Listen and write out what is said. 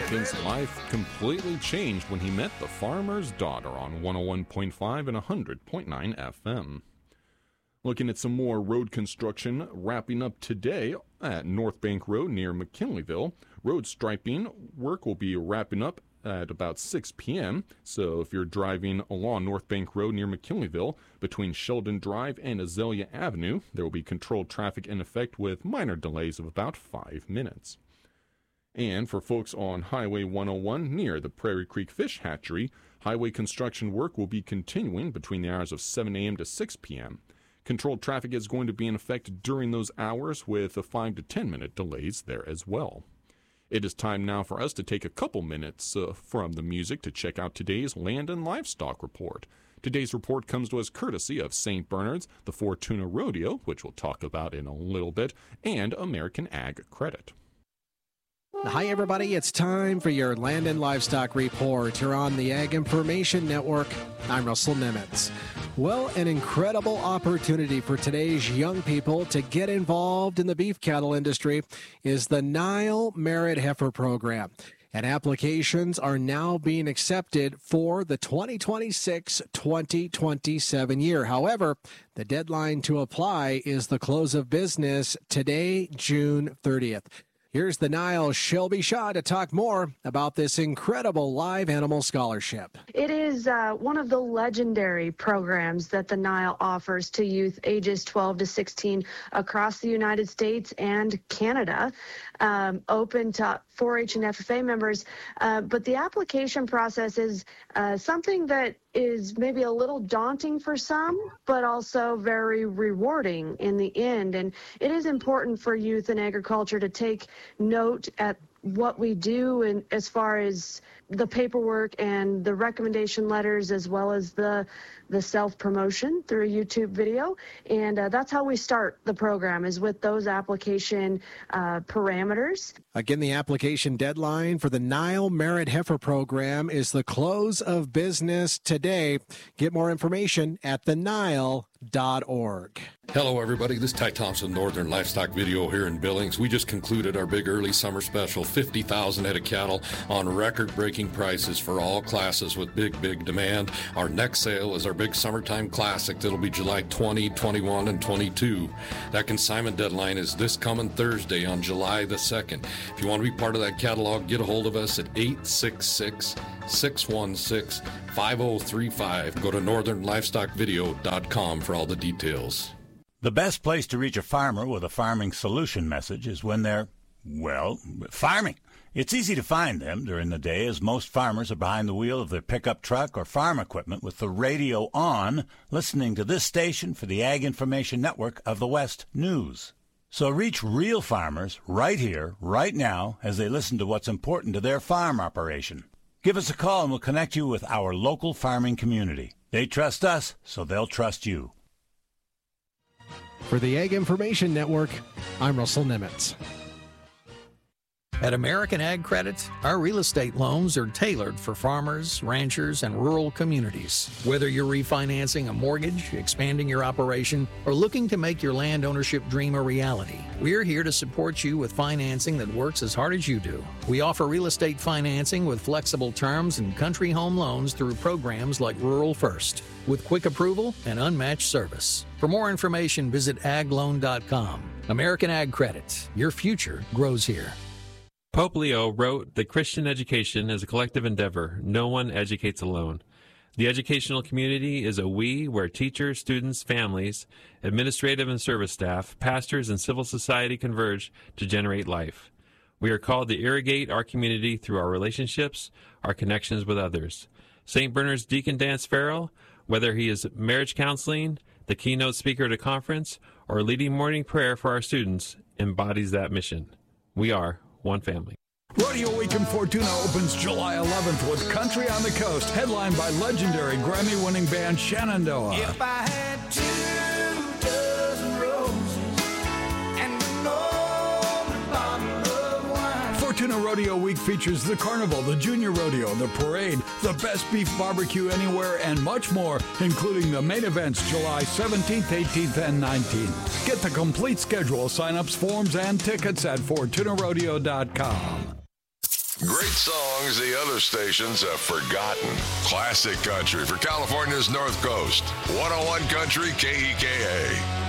Lincoln's life completely changed when he met the farmer's daughter on 101.5 and 100.9 FM. Looking at some more road construction wrapping up today at North Bank Road near McKinleyville. Road striping work will be wrapping up at about 6 p.m. So if you're driving along North Bank Road near McKinleyville between Sheldon Drive and Azalea Avenue, there will be controlled traffic in effect with minor delays of about 5 minutes. And for folks on Highway 101 near the Prairie Creek Fish Hatchery, highway construction work will be continuing between the hours of 7 a.m. to 6 p.m. Controlled traffic is going to be in effect during those hours with a 5 to 10 minute delays there as well. It is time now for us to take a couple minutes from the music to check out today's Land and Livestock Report. Today's report comes to us courtesy of St. Bernard's, the Fortuna Rodeo, which we'll talk about in a little bit, and American Ag Credit. Hi, everybody. It's time for your Land and Livestock Report here on the Ag Information Network. I'm Russell Nemitz. Well, an incredible opportunity for today's young people to get involved in the beef cattle industry is the Nile Merit Heifer Program. And applications are now being accepted for the 2026-2027 year. However, the deadline to apply is the close of business today, June 30th. Here's the Nile's Shelby Shaw to talk more about this incredible live animal scholarship. It is one of the legendary programs that the Nile offers to youth ages 12 to 16 across the United States and Canada, open to 4-H and FFA members. But the application process is something that is maybe a little daunting for some, but also very rewarding in the end. And it is important for youth in agriculture to take note at what we do and as far as the paperwork and the recommendation letters, as well as the self-promotion through a YouTube video. And that's how we start the program, is with those application parameters. Again, the application deadline for the Nile Merit Heifer Program is the close of business today. Get more information at thenile.org. Hello, everybody. This is Ty Thompson, Northern Livestock Video here in Billings. We just concluded our big early summer special, 50,000 head of cattle on record-breaking prices for all classes with big demand. Our next sale is our big summertime classic that'll be July 20, 21, and 22. That consignment deadline is this coming Thursday on July the 2nd. If you want to be part of that catalog, get a hold of us at 866-616-5035. Go to northernlivestockvideo.com for all the details. The best place to reach a farmer with a farming solution message is when they're, well, farming. It's easy to find them during the day, as most farmers are behind the wheel of their pickup truck or farm equipment with the radio on, listening to this station for the Ag Information Network of the West News. So reach real farmers right here, right now, as they listen to what's important to their farm operation. Give us a call and we'll connect you with our local farming community. They trust us, so they'll trust you. For the Ag Information Network, I'm Russell Nemitz. At American Ag Credit, our real estate loans are tailored for farmers, ranchers, and rural communities. Whether you're refinancing a mortgage, expanding your operation, or looking to make your land ownership dream a reality, we're here to support you with financing that works as hard as you do. We offer real estate financing with flexible terms and country home loans through programs like Rural First, with quick approval and unmatched service. For more information, visit agloan.com. American Ag Credit. Your future grows here. Pope Leo wrote that Christian education is a collective endeavor. No one educates alone. The educational community is a we where teachers, students, families, administrative and service staff, pastors, and civil society converge to generate life. We are called to irrigate our community through our relationships, our connections with others. St. Bernard's Deacon Dan Farrell, whether he is marriage counseling, the keynote speaker at a conference, or leading morning prayer for our students, embodies that mission. We are one family. Rodeo Week in Fortuna opens July 11th with Country on the Coast, headlined by legendary Grammy-winning band Shenandoah. If I had 2 dozen roses and an old bottle of wine. Fortuna Rodeo Week features the carnival, the junior rodeo, the parade, the best beef barbecue anywhere, and much more, including the main events July 17th, 18th, and 19th. Get the complete schedule, sign-ups, forms, and tickets at FortunaRodeo.com. Great songs the other stations have forgotten. Classic country for California's North Coast. 101 Country KEKA.